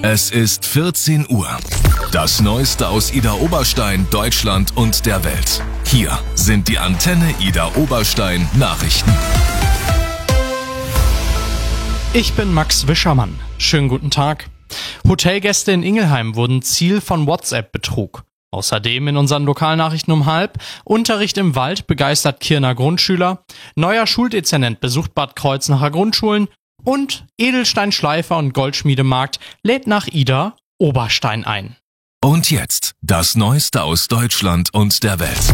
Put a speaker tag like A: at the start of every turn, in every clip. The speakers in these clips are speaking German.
A: Es ist 14 Uhr. Das Neueste aus Ida Oberstein, Deutschland und der Welt. Hier sind die Antenne Ida Oberstein Nachrichten.
B: Ich bin Max Wischermann. Schönen guten Tag. Hotelgäste in Ingelheim wurden Ziel von WhatsApp-Betrug. Außerdem in unseren Lokalnachrichten um 12:30 Unterricht im Wald begeistert Kirner Grundschüler, neuer Schuldezernent besucht Bad Kreuznacher Grundschulen und Edelsteinschleifer und Goldschmiedemarkt lädt nach Ida Oberstein ein.
A: Und jetzt das Neueste aus Deutschland und der Welt.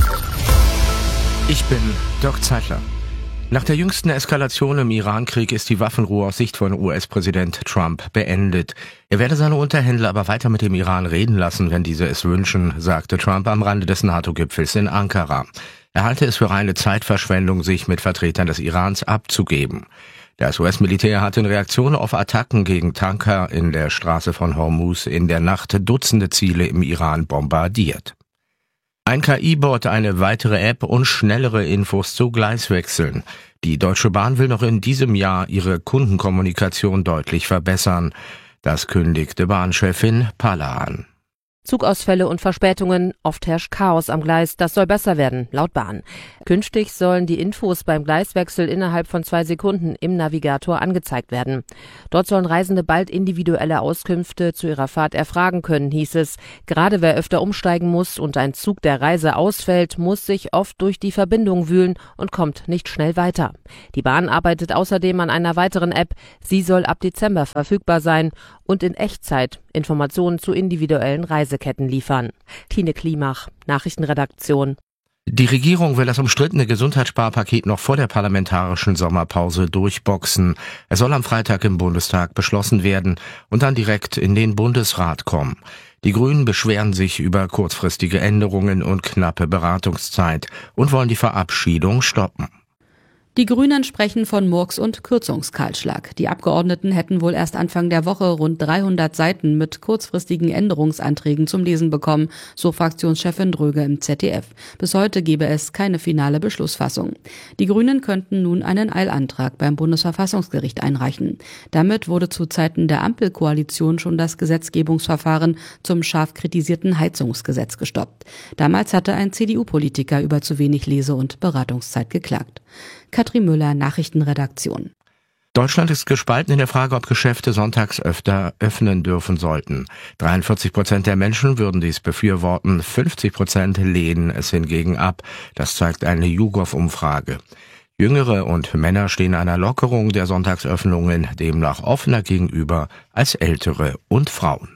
C: Ich bin Dirk Zeitler. Nach der jüngsten Eskalation im Iran-Krieg ist die Waffenruhe aus Sicht von US-Präsident Trump beendet. Er werde seine Unterhändler aber weiter mit dem Iran reden lassen, wenn diese es wünschen, sagte Trump am Rande des NATO-Gipfels in Ankara. Er halte es für reine Zeitverschwendung, sich mit Vertretern des Irans abzugeben. Das US-Militär hat in Reaktion auf Attacken gegen Tanker in der Straße von Hormuz in der Nacht Dutzende Ziele im Iran bombardiert. Ein KI-Bot, eine weitere App und schnellere Infos zu Gleiswechseln. Die Deutsche Bahn will noch in diesem Jahr ihre Kundenkommunikation deutlich verbessern. Das kündigte Bahnchefin Palla an.
D: Zugausfälle und Verspätungen, oft herrscht Chaos am Gleis, das soll besser werden, laut Bahn. Künftig sollen die Infos beim Gleiswechsel innerhalb von 2 Sekunden im Navigator angezeigt werden. Dort sollen Reisende bald individuelle Auskünfte zu ihrer Fahrt erfragen können, hieß es. Gerade wer öfter umsteigen muss und ein Zug der Reise ausfällt, muss sich oft durch die Verbindung wühlen und kommt nicht schnell weiter. Die Bahn arbeitet außerdem an einer weiteren App. Sie soll ab Dezember verfügbar sein und in Echtzeit Informationen zu individuellen Reiseketten liefern. Tine Klimach, Nachrichtenredaktion.
C: Die Regierung will das umstrittene Gesundheitssparpaket noch vor der parlamentarischen Sommerpause durchboxen. Es soll am Freitag im Bundestag beschlossen werden und dann direkt in den Bundesrat kommen. Die Grünen beschweren sich über kurzfristige Änderungen und knappe Beratungszeit und wollen die Verabschiedung stoppen.
E: Die Grünen sprechen von Murks- und Kürzungskahlschlag. Die Abgeordneten hätten wohl erst Anfang der Woche rund 300 Seiten mit kurzfristigen Änderungsanträgen zum Lesen bekommen, so Fraktionschefin Dröge im ZDF. Bis heute gebe es keine finale Beschlussfassung. Die Grünen könnten nun einen Eilantrag beim Bundesverfassungsgericht einreichen. Damit wurde zu Zeiten der Ampelkoalition schon das Gesetzgebungsverfahren zum scharf kritisierten Heizungsgesetz gestoppt. Damals hatte ein CDU-Politiker über zu wenig Lese- und Beratungszeit geklagt. Katrin Müller, Nachrichtenredaktion.
C: Deutschland ist gespalten in der Frage, ob Geschäfte sonntags öfter öffnen dürfen sollten. 43% der Menschen würden dies befürworten, 50% lehnen es hingegen ab. Das zeigt eine YouGov-Umfrage. Jüngere und Männer stehen einer Lockerung der Sonntagsöffnungen demnach offener gegenüber als Ältere und Frauen.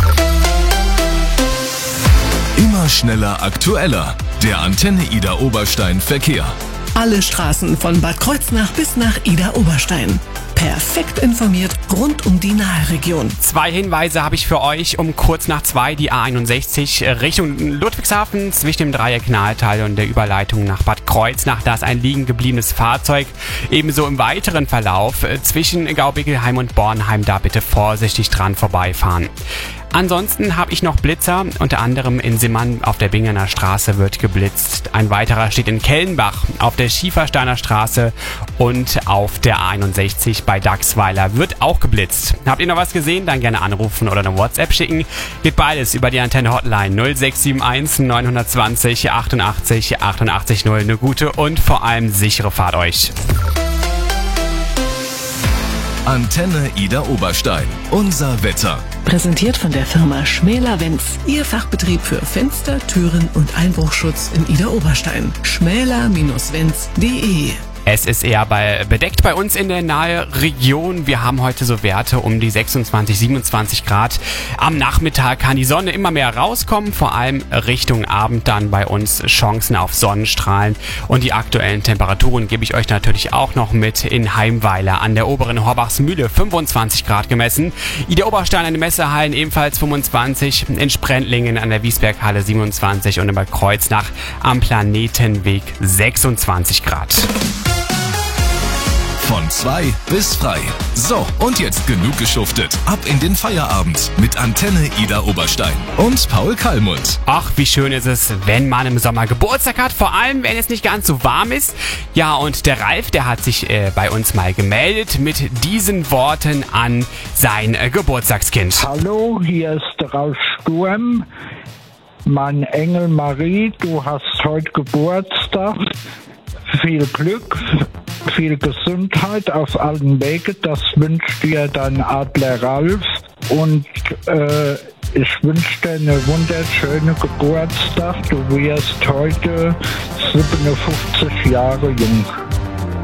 A: Immer schneller, aktueller. Der Antenne Ida Oberstein Verkehr.
F: Alle Straßen von Bad Kreuznach bis nach Ida Oberstein. Perfekt informiert rund um die Naheregion.
G: 2 Hinweise habe ich für euch. Um kurz nach 2 die A61 Richtung Ludwigshafen zwischen dem Dreieck Nahetal und der Überleitung nach Bad Kreuznach. Da ist ein liegen gebliebenes Fahrzeug. Ebenso im weiteren Verlauf zwischen Gaubickelheim und Bornheim. Da bitte vorsichtig dran vorbeifahren. Ansonsten habe ich noch Blitzer, unter anderem in Simmern auf der Bingener Straße wird geblitzt. Ein weiterer steht in Kellenbach auf der Schiefersteiner Straße und auf der A61 bei Dachsweiler wird auch geblitzt. Habt ihr noch was gesehen? Dann gerne anrufen oder eine WhatsApp schicken. Geht beides über die Antenne Hotline 0671 920 88 88 0. Eine gute und vor allem sichere Fahrt euch.
A: Antenne Ida Oberstein. Unser Wetter.
F: Präsentiert von der Firma Schmäler-Wenz. Ihr Fachbetrieb für Fenster, Türen und Einbruchschutz in Ida Oberstein. schmäler-wenz.de.
G: Es ist eher bedeckt bei uns in der nahe Region. Wir haben heute so Werte um die 26, 27 Grad. Am Nachmittag kann die Sonne immer mehr rauskommen, vor allem Richtung Abend dann bei uns Chancen auf Sonnenstrahlen. Und die aktuellen Temperaturen gebe ich euch natürlich auch noch mit in Heimweiler an der oberen Horbachsmühle 25 Grad gemessen. Ida Oberstein an den Messehallen ebenfalls 25, in Sprendlingen an der Wiesberghalle 27 und in Bad Kreuznach am Planetenweg 26 Grad.
A: Von 2 bis frei. So, und jetzt genug geschuftet. Ab in den Feierabend mit Antenne Ida Oberstein und Paul Kallmund.
G: Ach, wie schön ist es, wenn man im Sommer Geburtstag hat, vor allem wenn es nicht ganz so warm ist. Ja, und der Ralf, der hat sich bei uns mal gemeldet mit diesen Worten an sein Geburtstagskind.
H: Hallo, hier ist Ralf Sturm. Mein Engel Marie, du hast heute Geburtstag. Viel Glück, viel Gesundheit auf allen Wegen. Das wünscht dir dein Adler Ralf. Und ich wünsche dir eine wunderschöne Geburtstag. Du wirst heute 57 Jahre jung.